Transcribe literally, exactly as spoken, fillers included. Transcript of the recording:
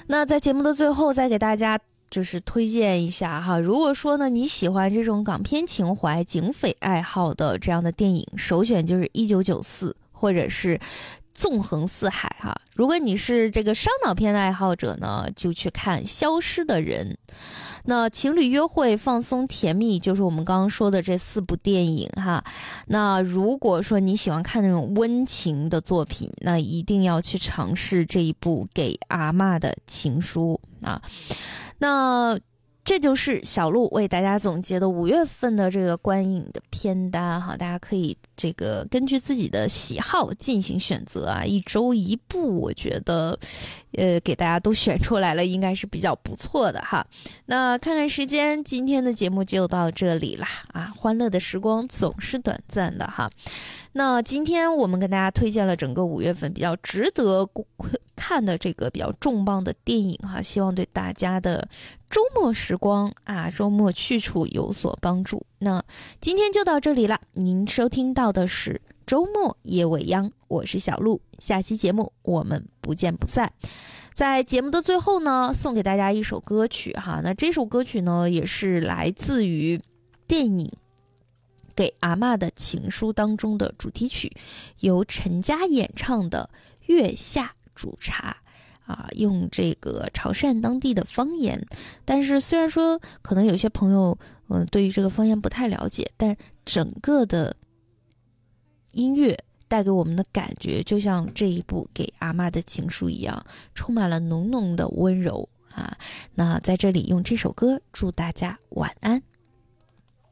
那在节目的最后再给大家就是推荐一下哈，如果说呢你喜欢这种港片情怀、警匪爱好的这样的电影，首选就是一九九四或者是纵横四海哈。如果你是这个伤脑片的爱好者呢，就去看消失的人。那情侣约会放松甜蜜就是我们刚刚说的这四部电影哈。那如果说你喜欢看那种温情的作品，那一定要去尝试这一部给阿嬷的情书啊。那这就是小鹿为大家总结的五月份的这个观影的片单哈，大家可以这个根据自己的喜好进行选择啊，一周一部，我觉得，呃，给大家都选出来了，应该是比较不错的哈。那看看时间，今天的节目就到这里啦啊，欢乐的时光总是短暂的哈。那今天我们跟大家推荐了整个五月份比较值得看的这个比较重磅的电影哈，希望对大家的周末时光啊，周末去处有所帮助。那今天就到这里了，您收听到的是周末夜未央，我是小鹿，下期节目我们不见不散。在节目的最后呢，送给大家一首歌曲哈，那这首歌曲呢也是来自于电影给阿嬷的情书当中的主题曲，由陈佳演唱的月下煮茶啊，用这个潮汕当地的方言，但是虽然说可能有些朋友嗯、呃、对于这个方言不太了解，但整个的音乐带给我们的感觉就像这一部给阿嬷的情书一样，充满了浓浓的温柔啊。那在这里用这首歌祝大家晚安。